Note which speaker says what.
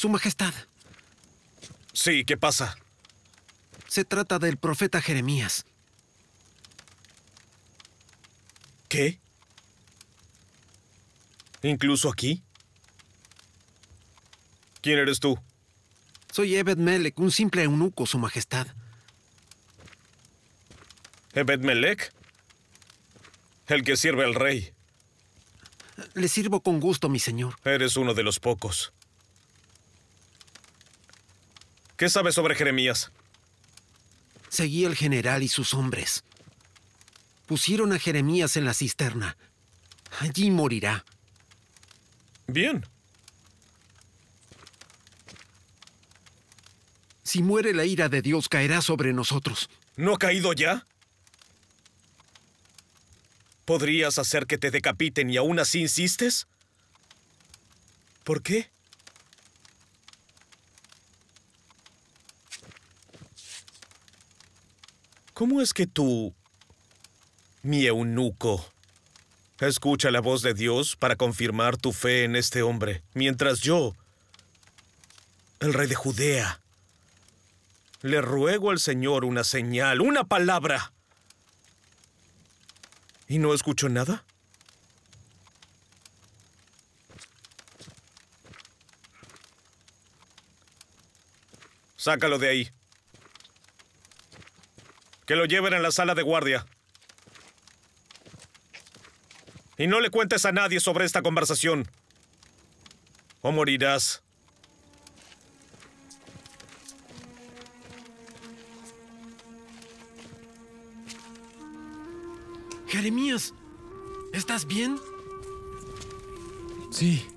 Speaker 1: Su Majestad.
Speaker 2: Sí, ¿qué pasa?
Speaker 1: Se trata del profeta Jeremías.
Speaker 2: ¿Qué? ¿Incluso aquí? ¿Quién eres tú?
Speaker 1: Soy Ebed-Melech, un simple eunuco, Su Majestad.
Speaker 2: ¿Ebed-Melech? El que sirve al rey.
Speaker 1: Le sirvo con gusto, mi señor.
Speaker 2: Eres uno de los pocos. ¿Qué sabes sobre Jeremías?
Speaker 1: Seguí al general y sus hombres. Pusieron a Jeremías en la cisterna. Allí morirá.
Speaker 2: Bien.
Speaker 1: Si muere, la ira de Dios caerá sobre nosotros.
Speaker 2: ¿No ha caído ya? ¿Podrías hacer que te decapiten y aún así insistes? ¿Por qué? ¿Cómo es que tú, mi eunuco, escucha la voz de Dios para confirmar tu fe en este hombre, mientras yo, el rey de Judea, le ruego al Señor una señal, una palabra? ¿Y no escucho nada? Sácalo de ahí. Que lo lleven a la sala de guardia. Y no le cuentes a nadie sobre esta conversación. O morirás.
Speaker 1: Jeremías, ¿estás bien?
Speaker 3: Sí.